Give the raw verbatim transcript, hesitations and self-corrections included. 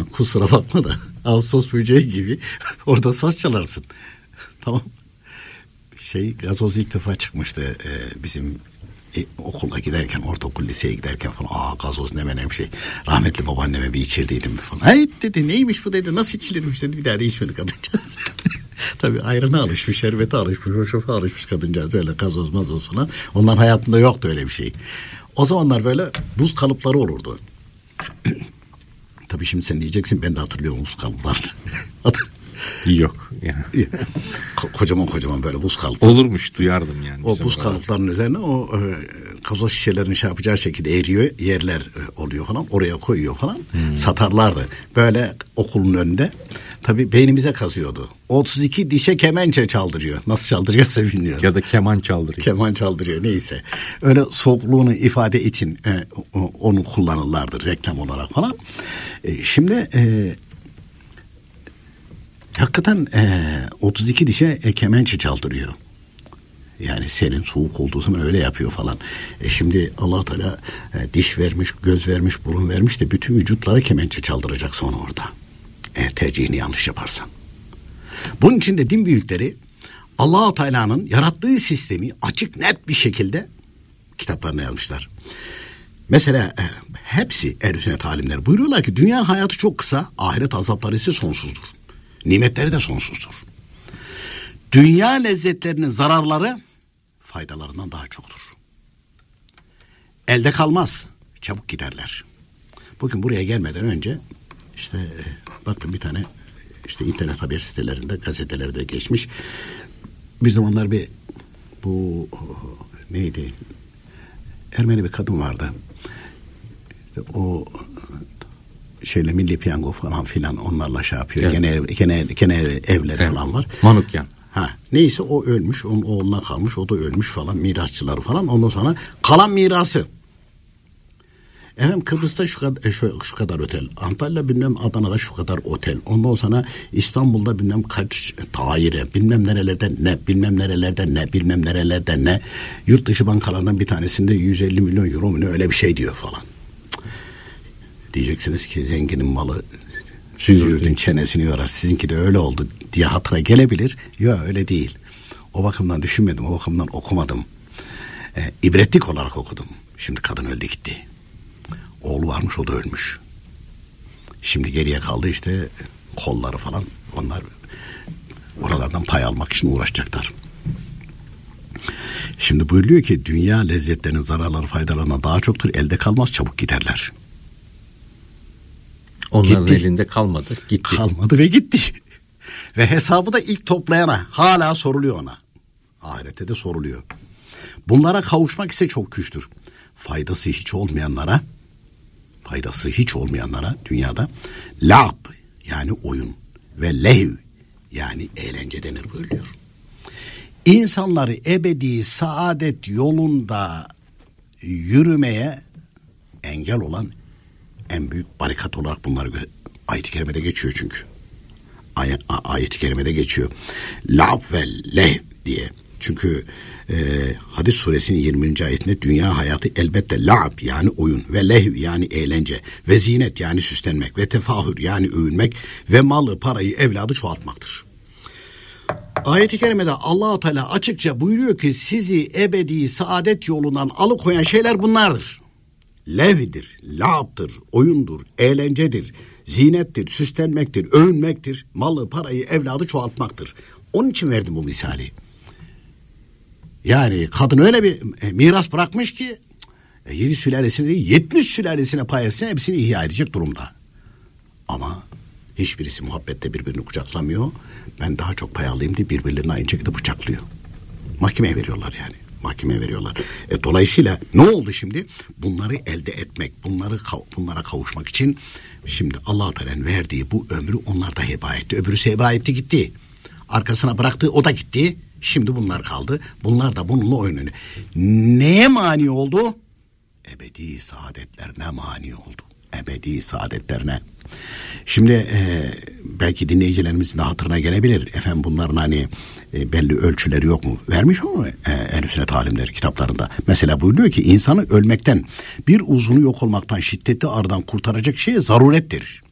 zaman kusura bakma da Ağustos böceği gibi orada saz çalarsın. Tamam. Şey gazoz ilk defa çıkmıştı e, bizim e, okula giderken, ortaokul liseye giderken falan. Aa gazoz ne menem şey. Rahmetli babaanneme bir içirdiydim falan. Hayır dedi, neymiş bu dedi, nasıl içilirmiş dedi. Bir daha da içmedi kadıncağız. Tabii ayrına alışmış, şerbete alışmış, hoşafa alışmış kadıncağız, öyle gazoz mazoz falan. Onların hayatında yoktu öyle bir şey. O zamanlar böyle buz kalıpları olurdu. Tabii şimdi sen diyeceksin, ben de hatırlıyorum buz kalıplarını. Yok yani. Kocaman kocaman böyle buz kalıpları. Olurmuş, duyardım yani. O buz kalıplarının üzerine o e, gazoz şişelerini şey yapacağı şekilde eriyor, yerler e, oluyor falan, oraya koyuyor falan, hmm. satarlardı. Böyle okulun önünde. Tabii beynimize kazıyordu. otuz iki dişe kemençe çaldırıyor. Nasıl çaldırıyorsa bilmiyorum. Ya da keman çaldırıyor. Keman çaldırıyor neyse. Öyle soğukluğunu ifade için e, onu kullanırlardı reklam olarak falan. E, şimdi e, hakikaten e, otuz iki dişe e, kemençe çaldırıyor. Yani senin soğuk olduğu zaman öyle yapıyor falan. E şimdi Allah Teala e, diş vermiş, göz vermiş, burun vermiş de bütün vücutlara kemençe çaldıracak sonra orada. Eğer tercihini yanlış yaparsan. Bunun için de din büyükleri Allah Teala'nın yarattığı sistemi açık net bir şekilde kitaplarına yazmışlar. Mesela e, hepsi ehl-i sünnet alimler buyuruyorlar ki dünya hayatı çok kısa, ahiret azapları ise sonsuzdur. Nimetleri de sonsuzdur. Dünya lezzetlerinin zararları faydalarından daha çoktur. Elde kalmaz, çabuk giderler. Bugün buraya gelmeden önce işte e, baktım bir tane işte internet haber sitelerinde, gazetelerde geçmiş. Bir zamanlar bir bu neydi? Ermeni bir kadın vardı. İşte o şeyle Milli Piyango falan filan onlarla şey yapıyor. Evet. Gene gene gene evler evet. falan var. Manukyan. Ha, neyse o ölmüş, onun oğluna kalmış, o da ölmüş falan, mirasçıları falan. Ondan sonra kalan mirası. Efendim Kıbrıs'ta şu kadar, şu, şu kadar otel, Antalya bilmem Adana'da şu kadar otel. Ondan sonra İstanbul'da bilmem kaç daire, bilmem nerelerde ne, bilmem nerelerde ne, bilmem nerelerde ne. Yurt dışı bankalarından bir tanesinde yüz elli milyon euro mu ne öyle bir şey diyor falan. Diyeceksiniz ki zenginin malı züğürdün çenesini yorar. Sizinki de öyle oldu diye hatıra gelebilir. Yok öyle değil. O bakımdan düşünmedim, o bakımdan okumadım. E, ibretlik olarak okudum. Şimdi kadın öldü gitti. Oğlu varmış, o da ölmüş. Şimdi geriye kaldı işte kolları falan. Onlar oralardan pay almak için uğraşacaklar. Şimdi buyuruyor ki dünya lezzetlerinin zararları faydalarına daha çoktur. Elde kalmaz, çabuk giderler. Onların gitti. elinde kalmadı. Gitti. Kalmadı ve gitti. Ve hesabı da ilk toplayana hala soruluyor ona. Ahirette de soruluyor. Bunlara kavuşmak ise çok güçtür. Faydası hiç olmayanlara faydası hiç olmayanlara dünyada la'b yani oyun ve lehv yani eğlence denir buyuruyor. İnsanları ebedi saadet yolunda yürümeye engel olan en büyük barikat olarak bunları gö- ayet-i kerimede geçiyor çünkü. Ay- ayet-i kerimede geçiyor. La'b ve lehv diye. Çünkü e, Hadis suresinin yirminci ayetinde dünya hayatı elbette la'b yani oyun ve lehv yani eğlence ve zinet yani süslenmek ve tefahür yani övünmek ve malı, parayı, evladı çoğaltmaktır. Ayet-i kerimede Allah-u Teala açıkça buyuruyor ki sizi ebedi saadet yolundan alıkoyan şeyler bunlardır. Lehvdir, la'bdır, oyundur, eğlencedir, zinettir, süslenmektir, övünmektir, malı, parayı, evladı çoğaltmaktır. Onun için verdim bu misali. Yani kadın öyle bir e, miras bırakmış ki e, yedi sülalesine değil yetmiş sülalesine pay etsin hepsini ihya edecek durumda. Ama hiçbirisi muhabbette birbirini kucaklamıyor. Ben daha çok pay alayım diye birbirlerini aynı şekilde bıçaklıyor. Mahkemeye veriyorlar yani. Mahkemeye veriyorlar. E, dolayısıyla ne oldu şimdi? Bunları elde etmek, bunları bunlara kavuşmak için şimdi Allah-u Teala'nın verdiği bu ömrü onlar da heba etti. Öbürüsü heba etti gitti. Arkasına bıraktığı o da gitti. Şimdi bunlar kaldı. Bunlar da bununla oynuyor. Neye mani oldu? Ebedi saadetlerine mani oldu. Ebedi saadetlerine. Şimdi e, belki dinleyicilerimizin de hatırına gelebilir. Efendim bunların hani e, belli ölçüleri yok mu? Vermiş mu e, ehl-i sünnet alimleri kitaplarında? Mesela buyuruyor ki insanı ölmekten bir uzunu yok olmaktan şiddetli ağrıdan kurtaracak şey zarurettir.